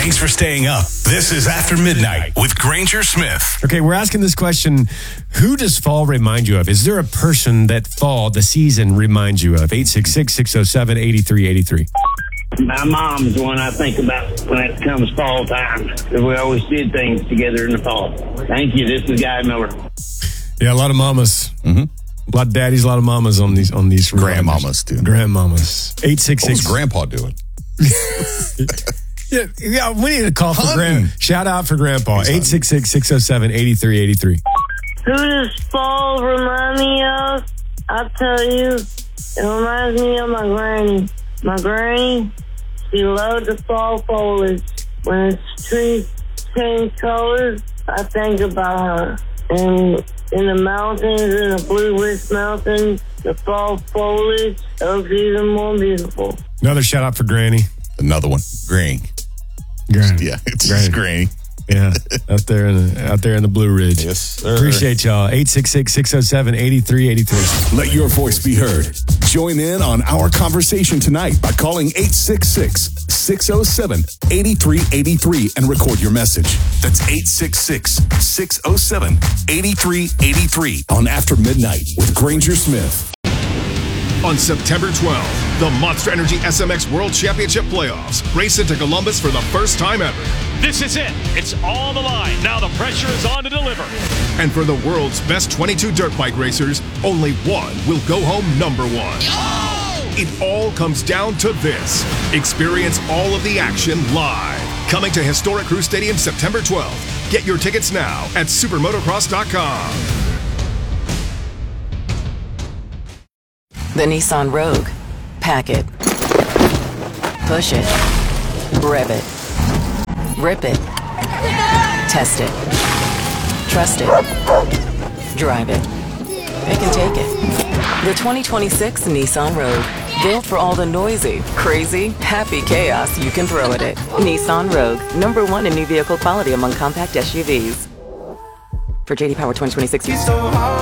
Thanks for staying up. This is After Midnight with Granger Smith. Okay, we're asking this question. Who does fall remind you of? Is there a person that fall, the season, reminds you of? 866-607-8383. My mom's one I think about when it comes fall time. We always did things together in the fall. Thank you. This is Guy Miller. Yeah, a lot of mamas. Mm-hmm. A lot of daddies, a lot of mamas on these grandmamas too. Grandmamas. 866. What's Grandpa doing? yeah, we need a call for Grandpa. Shout out for Grandpa. 866-607-8383. Who does fall remind me of? I'll tell you. It reminds me of my granny. My granny, she loved the fall foliage. When its trees change colors, I think about her. And in the mountains, in the Blue Ridge Mountains, the fall foliage looks even more beautiful. Another shout out for Granny. Another one. Granny. Yeah, it's just Granny. Yeah, out there in the Blue Ridge. Yes, sir. Appreciate y'all. 866-607-8383. Let your voice be heard. Join in on our conversation tonight by calling 866-607-8383 and record your message. That's 866-607-8383 on After Midnight with Granger Smith. On September 12th, the Monster Energy SMX World Championship Playoffs race into Columbus for the first time ever. This is it. It's all the line. Now the pressure is on to deliver. And for the world's best 22 dirt bike racers, only one will go home number one. Oh! It all comes down to this. Experience all of the action live. Coming to historic Crew Stadium September 12th. Get your tickets now at supermotocross.com. The Nissan Rogue. Pack it. Push it. Rev it. Rip it. Test it. Trust it. Drive it. Pick and take it. The 2026 Nissan Rogue. Built for all the noisy, crazy, happy chaos you can throw at it. Nissan Rogue. #1 in new vehicle quality among compact SUVs. For JD Power 2026.